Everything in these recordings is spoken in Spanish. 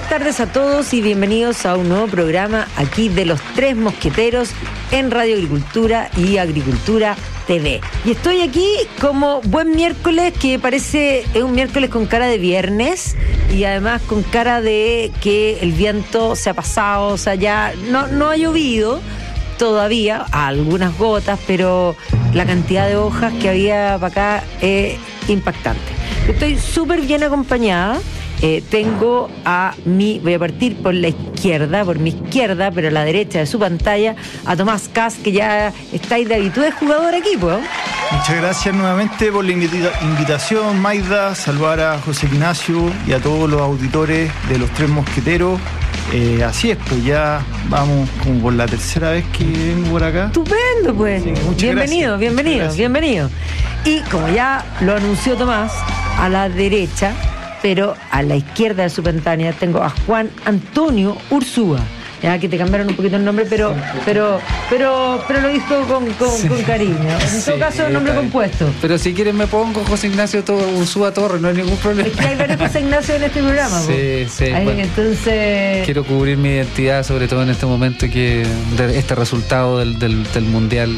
buenas tardes a todos y bienvenidos a un nuevo programa aquí de Los Tres Mosqueteros en Radio Agricultura y Agricultura TV. Y estoy aquí como buen miércoles, que parece un miércoles con cara de viernes y además con cara de que el viento se ha pasado, o sea, ya no ha llovido todavía, algunas gotas, pero la cantidad de hojas que había para acá es impactante. Estoy súper bien acompañada. Tengo voy a partir por mi izquierda, pero a la derecha de su pantalla, a Tomás Kass, que ya estáis de habitué jugador aquí, pues. Muchas gracias nuevamente por la invitación, Maida. Saludar a José Ignacio y a todos los auditores de Los Tres Mosqueteros. Así es, pues ya vamos como por la tercera vez que vengo por acá. Estupendo, pues. Sí, bienvenido. Y como ya lo anunció Tomás, a la derecha, pero a la izquierda de su pantalla, tengo a Juan Antonio Ursúa. Ya que te cambiaron un poquito el nombre, pero lo dijo con cariño. En todo caso, nombre compuesto. Pero si quieres me pongo José Ignacio Ursúa Torres, no hay ningún problema. Es que hay varios José Ignacio en este programa. Sí. Ahí, bueno, entonces quiero cubrir mi identidad, sobre todo en este momento de este resultado del Mundial.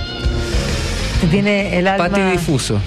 Tiene el alma patidifuso.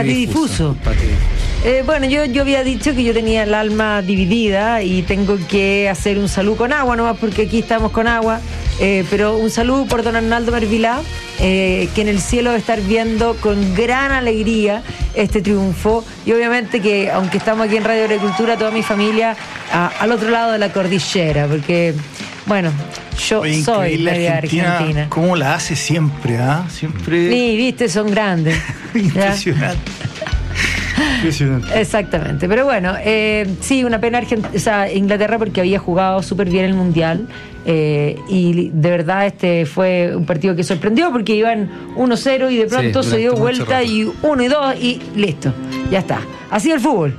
Bueno, yo había dicho que yo tenía el alma dividida y tengo que hacer un saludo con agua nomás, porque aquí estamos con agua, pero un saludo por don Arnaldo Mervilá, que en el cielo va a estar viendo con gran alegría este triunfo, y obviamente que aunque estamos aquí en Radio Agricultura, toda mi familia al otro lado de la cordillera, porque bueno, yo soy media argentina. ¿Cómo la hace siempre? Siempre. Sí, viste, son grandes. Impresionante. Exactamente, pero bueno, sí, una pena Inglaterra, porque había jugado súper bien el Mundial, y de verdad este fue un partido que sorprendió, porque iban 1-0 y de pronto se dio vuelta y 1-2 y listo, ya está. Así el fútbol.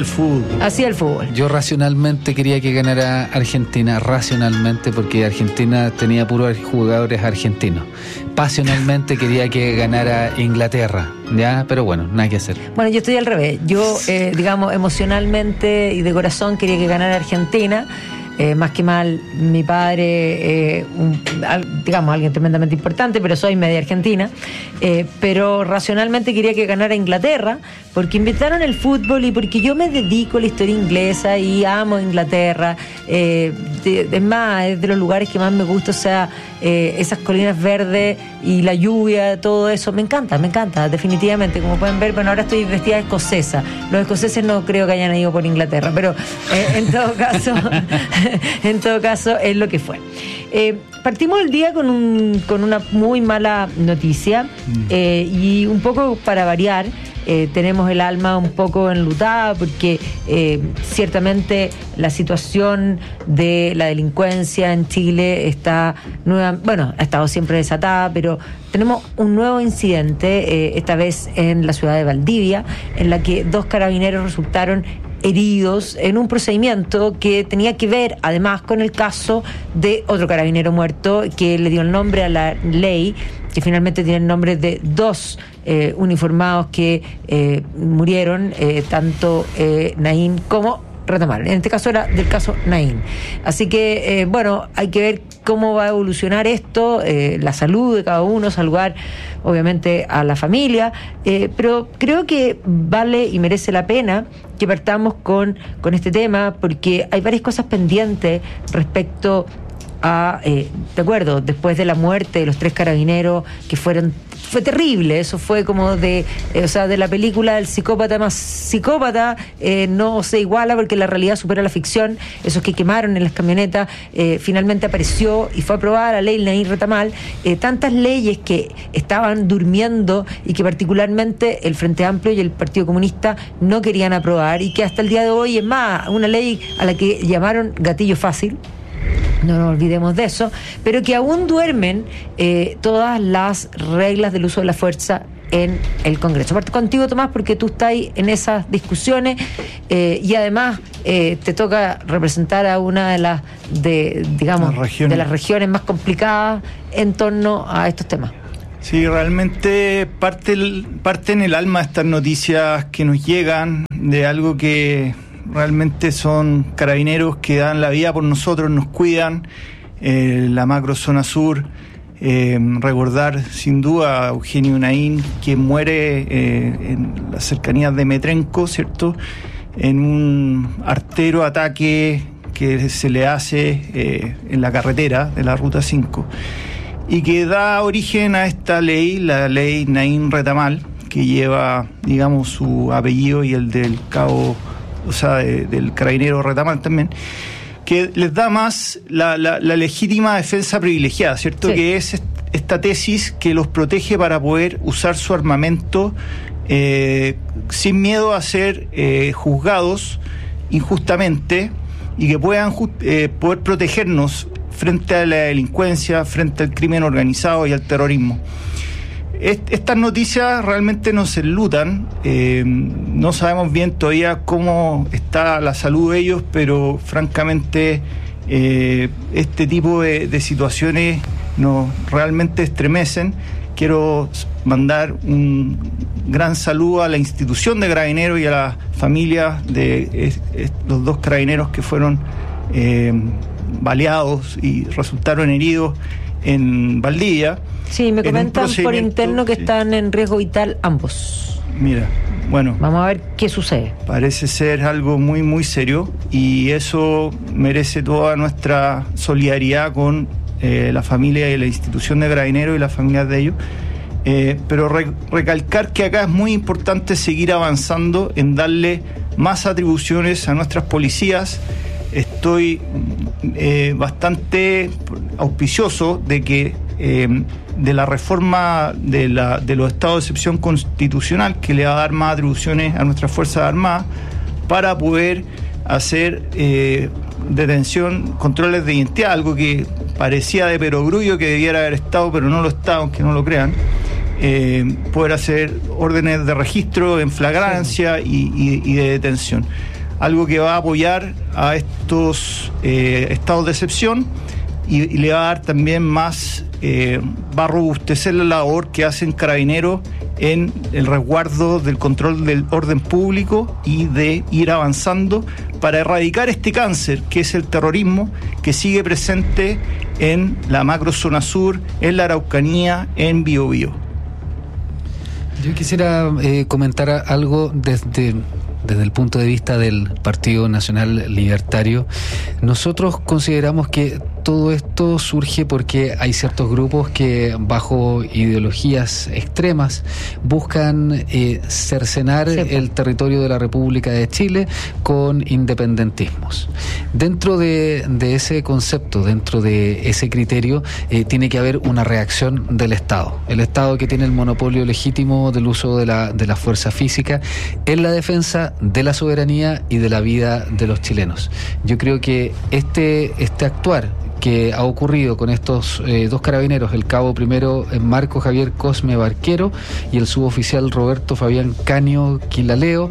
Yo racionalmente quería que ganara Argentina, porque Argentina tenía puros jugadores argentinos. Pasionalmente quería que ganara Inglaterra, ¿ya? Pero bueno, nada que hacer. Bueno, yo estoy al revés. Yo, emocionalmente y de corazón quería que ganara Argentina. Más que mal, mi padre, alguien tremendamente importante, pero soy media argentina, pero racionalmente quería que ganara Inglaterra, porque inventaron el fútbol y porque yo me dedico a la historia inglesa y amo Inglaterra. Es más, es de los lugares que más me gusta, o sea, esas colinas verdes y la lluvia, todo eso, me encanta, definitivamente. Como pueden ver, bueno, ahora estoy vestida de escocesa. Los escoceses no creo que hayan ido por Inglaterra, pero en todo caso es lo que fue. Partimos el día con una muy mala noticia, y un poco para variar, tenemos el alma un poco enlutada, porque ciertamente la situación de la delincuencia en Chile ha estado siempre desatada, pero tenemos un nuevo incidente, esta vez en la ciudad de Valdivia, en la que 2 carabineros resultaron heridos en un procedimiento que tenía que ver además con el caso de otro carabinero muerto, que le dio el nombre a la ley, que finalmente tiene el nombre de 2 uniformados que murieron, tanto Naín como Retamal. En este caso era del caso Naín. Así que, hay que ver cómo va a evolucionar esto, la salud de cada uno, saludar obviamente a la familia, pero creo que vale y merece la pena que partamos con este tema, porque hay varias cosas pendientes respecto a, de acuerdo, después de la muerte de los 3 carabineros que fue terrible, eso fue como de la película El psicópata más psicópata, no se iguala, porque la realidad supera la ficción. Esos que quemaron en las camionetas, finalmente apareció y fue aprobada la ley Naín Retamal, tantas leyes que estaban durmiendo y que particularmente el Frente Amplio y el Partido Comunista no querían aprobar, y que hasta el día de hoy, es más, una ley a la que llamaron gatillo fácil, no nos olvidemos de eso, pero que aún duermen todas las reglas del uso de la fuerza en el Congreso. Aparte contigo, Tomás, porque tú estás en esas discusiones, y además te toca representar a una de las de las regiones más complicadas en torno a estos temas. Sí, realmente parte en el alma estas noticias que nos llegan de algo que realmente son carabineros que dan la vida por nosotros, nos cuidan. La macro zona sur, recordar sin duda a Eugenio Naín, que muere en las cercanías de Metrenco, ¿cierto?, en un artero ataque que se le hace en la carretera de la Ruta 5 y que da origen a esta ley, la ley Naín Retamal, que lleva, digamos, su apellido y el del cabo, o sea, del carabinero Retamal también, que les da más la legítima defensa privilegiada, ¿cierto? Sí. Que es esta tesis que los protege para poder usar su armamento sin miedo a ser juzgados injustamente y que puedan poder protegernos frente a la delincuencia, frente al crimen organizado y al terrorismo. Estas noticias realmente nos enlutan. No sabemos bien todavía cómo está la salud de ellos, pero francamente este tipo de situaciones nos realmente estremecen. Quiero mandar un gran saludo a la institución de Carabineros y a la familia de los dos carabineros que fueron baleados y resultaron heridos en Valdivia. Sí, me comentan por interno que están en riesgo vital ambos. Mira, bueno. Vamos a ver qué sucede. Parece ser algo muy, muy serio y eso merece toda nuestra solidaridad con la familia y la institución de Carabineros y las familias de ellos. Pero recalcar que acá es muy importante seguir avanzando en darle más atribuciones a nuestras policías. Estoy bastante auspicioso de que de la reforma de los estados de excepción constitucional, que le va a dar más atribuciones a nuestras Fuerzas Armadas para poder hacer detención, controles de identidad, algo que parecía de perogrullo que debiera haber estado, pero no lo está, aunque no lo crean. Poder hacer órdenes de registro en flagrancia y de detención. Algo que va a apoyar a estos estados de excepción y le va a dar también más, va a robustecer la labor que hacen Carabineros en el resguardo del control del orden público y de ir avanzando para erradicar este cáncer que es el terrorismo, que sigue presente en la macro zona sur, en la Araucanía, en Biobío. Yo quisiera comentar algo desde el punto de vista del Partido Nacional Libertario. Nosotros consideramos que todo esto surge porque hay ciertos grupos que bajo ideologías extremas buscan cercenar el territorio de la República de Chile con independentismos. Dentro de ese concepto, dentro de ese criterio, tiene que haber una reacción del Estado. El Estado que tiene el monopolio legítimo del uso de la fuerza física en la defensa de la soberanía y de la vida de los chilenos. Yo creo que este actuar que ha ocurrido con estos dos carabineros, el cabo primero Marco Javier Cosme Barquero y el suboficial Roberto Fabián Canio Quilaleo,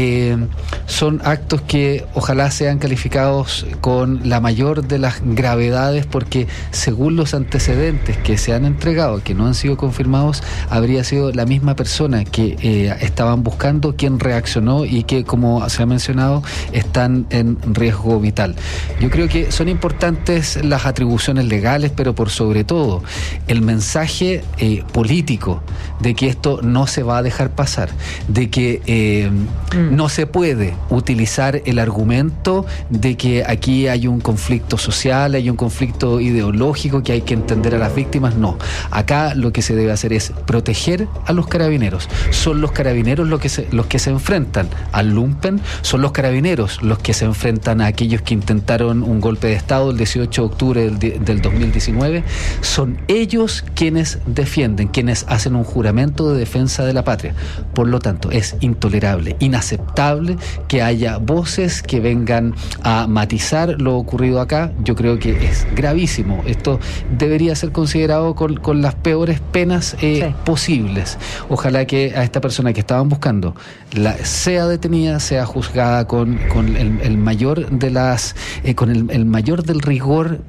son actos que ojalá sean calificados con la mayor de las gravedades, porque según los antecedentes que se han entregado, que no han sido confirmados, habría sido la misma persona que estaban buscando quien reaccionó y que, como se ha mencionado, están en riesgo vital. Yo creo que son importantes las atribuciones legales, pero por sobre todo el mensaje político de que esto no se va a dejar pasar, de que no se puede utilizar el argumento de que aquí hay un conflicto social, hay un conflicto ideológico, que hay que entender a las víctimas. No, acá lo que se debe hacer es proteger a los carabineros. Son los carabineros los que se enfrentan al lumpen, son los carabineros los que se enfrentan a aquellos que intentaron un golpe de Estado el 18 de octubre del 2019, son ellos quienes defienden, quienes hacen un juramento de defensa de la patria. Por lo tanto, es intolerable, inaceptable que haya voces que vengan a matizar lo ocurrido acá. Yo creo que es gravísimo. Esto debería ser considerado con las peores penas posibles. Ojalá que a esta persona que estaban buscando sea detenida, sea juzgada con el mayor de las con el mayor del rigor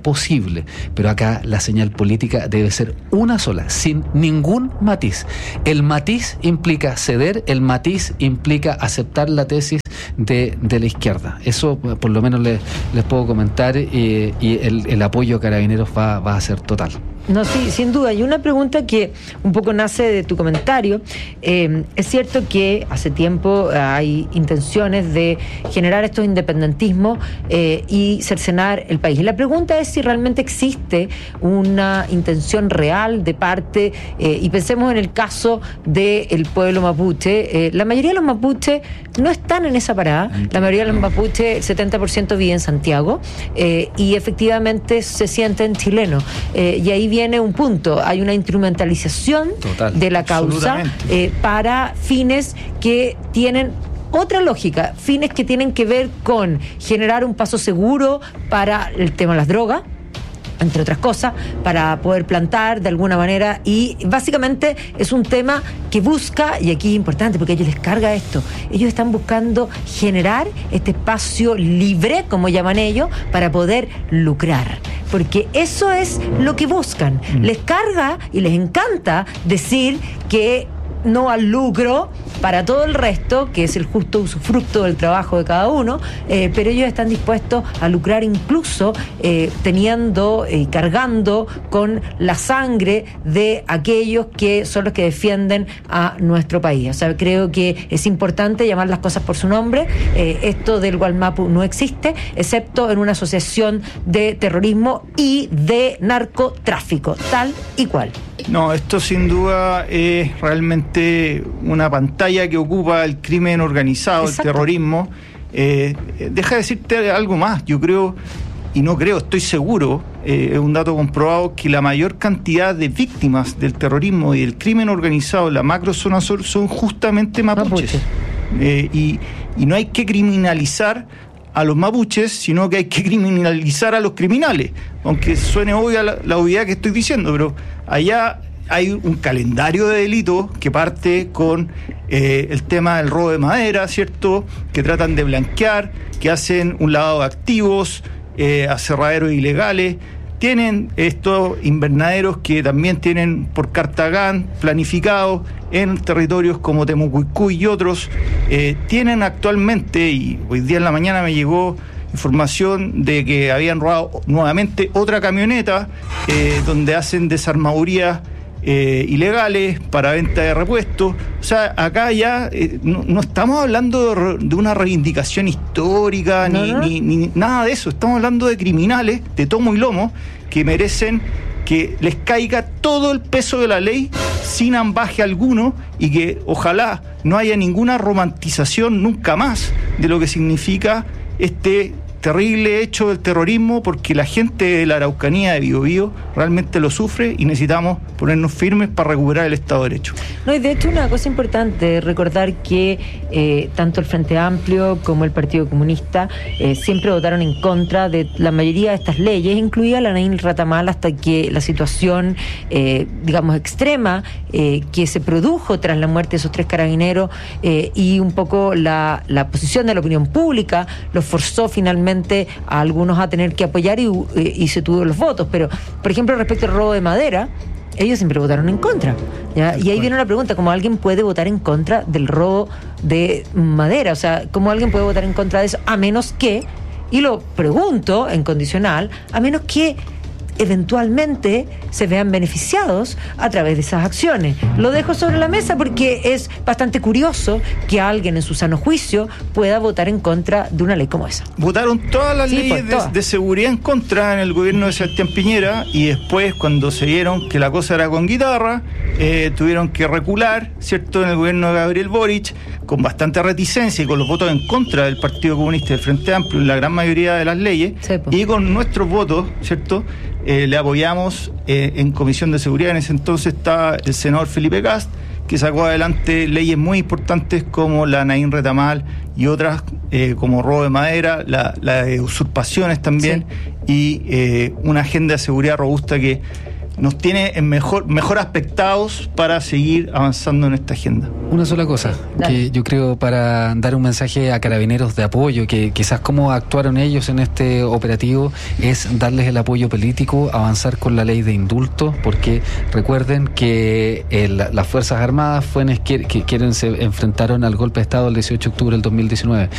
posible, pero acá la señal política debe ser una sola, sin ningún matiz. El matiz implica ceder, el matiz implica aceptar la tesis de la izquierda. Eso por lo menos les puedo comentar, y el apoyo a Carabineros va a ser total. No, sí, sin duda. Y una pregunta que un poco nace de tu comentario. Es cierto que hace tiempo hay intenciones de generar estos independentismos y cercenar el país. Y la pregunta es si realmente existe una intención real de parte, y pensemos en el caso del pueblo mapuche. La mayoría de los mapuches no están en esa parada. La mayoría de los mapuches, el 70% vive en Santiago, y efectivamente se sienten chilenos. Y ahí viene un punto, hay una instrumentalización total de la causa para fines que tienen otra lógica, fines que tienen que ver con generar un paso seguro para el tema de las drogas, entre otras cosas, para poder plantar de alguna manera, y básicamente es un tema que busca, y aquí es importante porque a ellos les carga esto, ellos están buscando generar este espacio libre, como llaman ellos, para poder lucrar, porque eso es lo que buscan. Les carga y les encanta decir que no al lucro para todo el resto, que es el justo usufructo del trabajo de cada uno, pero ellos están dispuestos a lucrar incluso teniendo y cargando con la sangre de aquellos que son los que defienden a nuestro país. O sea, creo que es importante llamar las cosas por su nombre. Esto del Gualmapu no existe, excepto en una asociación de terrorismo y de narcotráfico, tal y cual. No, esto sin duda es realmente una pantalla que ocupa el crimen organizado, exacto, el terrorismo. Deja de decirte algo más. Yo creo, y no creo, estoy seguro, es un dato comprobado, que la mayor cantidad de víctimas del terrorismo y del crimen organizado en la macrozona sur son justamente mapuches. Y no hay que criminalizar a los mapuches, sino que hay que criminalizar a los criminales, aunque suene obvia la obviedad que estoy diciendo, pero allá hay un calendario de delitos que parte con el tema del robo de madera, ¿cierto?, que tratan de blanquear, que hacen un lavado de activos, aserraderos ilegales. Tienen estos invernaderos que también tienen por Cartagán planificados en territorios como Temucuicú y otros. Tienen actualmente, y hoy día en la mañana me llegó información de que habían robado nuevamente otra camioneta donde hacen desarmadurías ilegales para venta de repuestos. O sea, acá ya no estamos hablando de una reivindicación histórica, ni nada de eso. Estamos hablando de criminales de tomo y lomo que merecen que les caiga todo el peso de la ley sin ambaje alguno, y que ojalá no haya ninguna romantización nunca más de lo que significa este terrible hecho del terrorismo, porque la gente de la Araucanía, de Biobío, realmente lo sufre y necesitamos ponernos firmes para recuperar el Estado de Derecho. No, y de hecho una cosa importante, recordar que tanto el Frente Amplio como el Partido Comunista siempre votaron en contra de la mayoría de estas leyes, incluida la Nain Ratamal, hasta que la situación, digamos, extrema que se produjo tras la muerte de esos 3 carabineros y un poco la posición de la opinión pública los forzó finalmente a algunos a tener que apoyar y se tuvo los votos. Pero, por ejemplo, respecto al robo de madera, ellos siempre votaron en contra, ¿ya? Y ahí viene una pregunta: ¿cómo alguien puede votar en contra del robo de madera? O sea, ¿cómo alguien puede votar en contra de eso? A menos que, y lo pregunto en condicional, a menos que eventualmente se vean beneficiados a través de esas acciones. Lo dejo sobre la mesa porque es bastante curioso que alguien en su sano juicio pueda votar en contra de una ley como esa. Votaron todas las leyes de seguridad en contra en el gobierno de Sebastián Piñera, y después, cuando se vieron que la cosa era con guitarra, tuvieron que recular, ¿cierto?, en el gobierno de Gabriel Boric, con bastante reticencia y con los votos en contra del Partido Comunista y del Frente Amplio en la gran mayoría de las leyes, y con nuestros votos, ¿cierto?, le apoyamos en Comisión de Seguridad. En ese entonces estaba el senador Felipe Kast, que sacó adelante leyes muy importantes como la Nain Retamal y otras como robo de madera, la de usurpaciones también, y una agenda de seguridad robusta que nos tiene mejor aspectados para seguir avanzando en esta agenda. Una sola cosa, que yo creo, para dar un mensaje a Carabineros de apoyo, que quizás cómo actuaron ellos en este operativo es darles el apoyo político, avanzar con la ley de indulto, porque recuerden que las Fuerzas Armadas fueron quienes se enfrentaron al golpe de Estado el 18 de octubre del 2019.